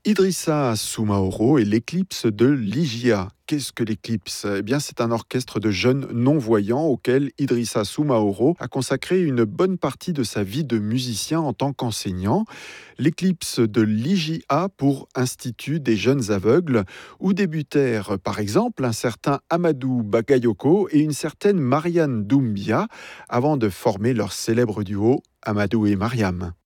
Idrissa Soumaoro et l'éclipse de Ligia. Qu'est-ce que l'éclipse? Eh bien, c'est un orchestre de jeunes non-voyants auquel Idrissa Soumaoro a consacré une bonne partie de sa vie de musicien en tant qu'enseignant. L'éclipse de Ligia pour Institut des jeunes aveugles, où débutèrent par exemple un certain Amadou Bagayoko et une certaine Marianne Doumbia, avant de former leur célèbre duo Amadou et Mariam.